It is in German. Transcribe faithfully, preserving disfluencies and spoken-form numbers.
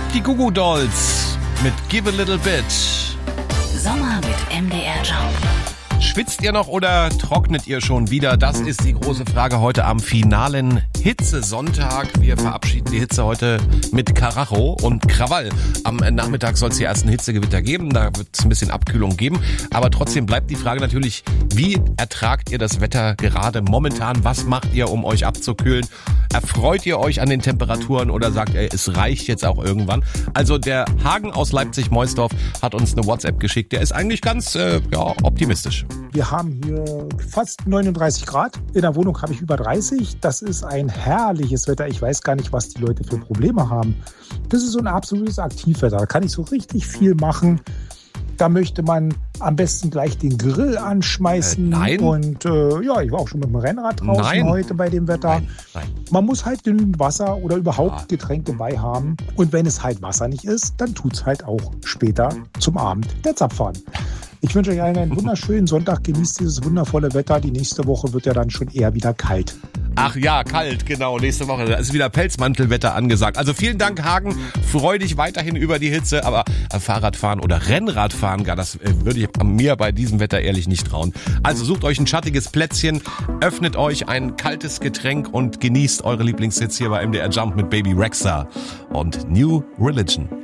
Die Goo Goo Dolls mit Give a Little Bit. Sommer mit M D R Jump. Schwitzt ihr noch oder trocknet ihr schon wieder? Das ist die große Frage heute am finalen Hitzesonntag. Wir verabschieden die Hitze heute mit Karacho und Krawall. Am Nachmittag soll es die ersten Hitzegewitter geben. Da wird es ein bisschen Abkühlung geben. Aber trotzdem bleibt die Frage natürlich, wie ertragt ihr das Wetter gerade momentan? Was macht ihr, um euch abzukühlen? Erfreut ihr euch an den Temperaturen oder sagt ihr, es reicht jetzt auch irgendwann? Also der Hagen aus Leipzig-Meusdorf hat uns eine WhatsApp geschickt. Der ist eigentlich ganz äh, ja, optimistisch. Wir haben hier fast neununddreißig Grad. In der Wohnung habe ich über dreißig. Das ist ein herrliches Wetter. Ich weiß gar nicht, was die Leute für Probleme haben. Das ist so ein absolutes Aktivwetter. Da kann ich so richtig viel machen. Da möchte man am besten gleich den Grill anschmeißen. Äh, nein. Und äh, ja, ich war auch schon mit dem Rennrad draußen nein. heute bei dem Wetter. Nein. Nein. Man muss halt genügend Wasser oder überhaupt Ah. Getränke bei haben. Und wenn es halt Wasser nicht ist, dann tut's halt auch später zum Abend der Zapfhahn. Ich wünsche euch allen einen wunderschönen Sonntag. Genießt dieses wundervolle Wetter. Die nächste Woche wird ja dann schon eher wieder kalt. Ach ja, kalt, genau. Nächste Woche da ist wieder Pelzmantelwetter angesagt. Also vielen Dank, Hagen. Freu dich weiterhin über die Hitze. Aber Fahrradfahren oder Rennradfahren, gar das äh, würde ich mir bei diesem Wetter ehrlich nicht trauen. Also sucht euch ein schattiges Plätzchen, öffnet euch ein kaltes Getränk und genießt eure Lieblingshits hier bei M D R Jump mit Baby Rexha und New Religion.